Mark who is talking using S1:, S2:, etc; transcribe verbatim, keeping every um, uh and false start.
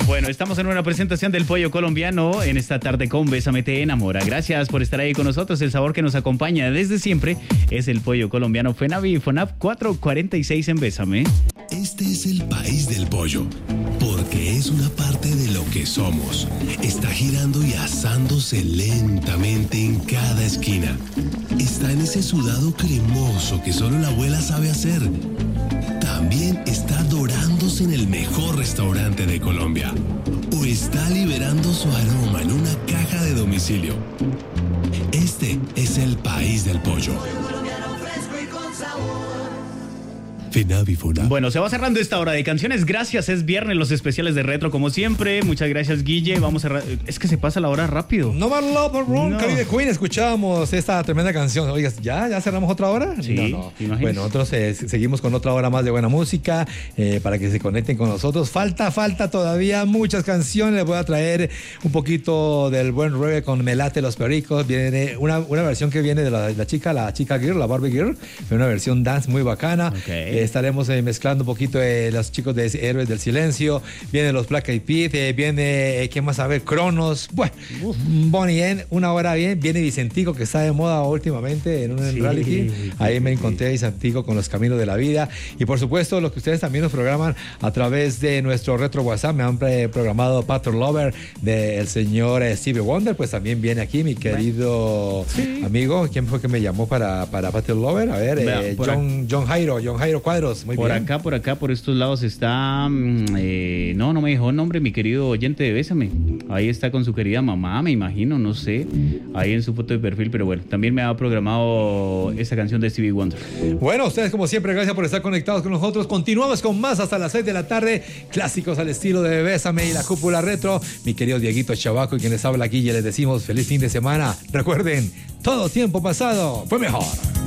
S1: Bueno, estamos en una presentación del pollo colombiano en esta tarde con Bésame Te Enamora. Gracias por estar ahí con nosotros. El sabor que nos acompaña desde siempre es el pollo colombiano. Fenavi y Fonap cuatrocientos cuarenta y seis en Bésame.
S2: Este es el país del pollo, porque es una parte de lo que somos. Está girando y asándose lentamente en cada esquina. Está en ese sudado cremoso que solo la abuela sabe hacer. También está dorándose en el mejor restaurante de Colombia. O está liberando su aroma en una caja de domicilio. Este es el país del pollo. Fenavi Fonap.
S1: Bueno, se va cerrando esta hora de canciones. Gracias, es viernes, los especiales de retro como siempre. Muchas gracias, Guille. Vamos a... Es que se pasa la hora rápido.
S3: No More Love for Ron,
S1: No.
S3: Caribe Queen. Escuchábamos esta tremenda canción. Oigas, ¿ya? ¿Ya cerramos otra hora?
S1: Sí,
S3: no, no.
S1: ¿te imaginas?
S3: Bueno, nosotros eh, seguimos con otra hora más de buena música eh, para que se conecten con nosotros. Falta, falta todavía muchas canciones. Les voy a traer un poquito del buen reggae con Melate Los Pericos. Viene una, una versión que viene de la, la chica, la chica Girl, la Barbie Girl. Una versión dance muy bacana.
S1: Okay.
S3: Eh, estaremos eh, mezclando un poquito de los chicos de Héroes del Silencio. Vienen los Black Eyed Peas. Eh, viene, eh, ¿quién más a ver? Cronos. Bueno, Uf. Bonnie M, una hora bien. Viene Vicentico, que está de moda últimamente en un
S1: Sí,
S3: reality. Ahí
S1: sí,
S3: me
S1: sí.
S3: encontré a Vicentico con los caminos de la vida. Y por supuesto, lo que ustedes también nos programan a través de nuestro retro WhatsApp. Me han pre- programado Pattern Lover del señor eh, Stevie Wonder. Pues también viene aquí mi querido
S1: Sí.
S3: amigo. ¿Quién fue que me llamó para, para Pattern Lover? A ver,
S1: Vea,
S3: eh,
S1: por
S3: John, John Jairo, John Jairo Cuadros. Muy
S1: Por
S3: bien.
S1: acá, por acá, por estos lados está... mm, eh, no, no me dijo nombre, mi querido oyente de Bésame. Ahí está con su querida mamá, me imagino, no sé. Ahí en su foto de perfil, pero bueno, también me ha programado esta canción de Stevie Wonder.
S3: Bueno, ustedes como siempre, gracias por estar conectados con nosotros. Continuamos con más hasta las seis de la tarde. Clásicos al estilo de Bésame y la Cúpula Retro. Mi querido Dieguito Chavaco y quien les habla aquí, ya les decimos feliz fin de semana. Recuerden, todo tiempo pasado fue mejor.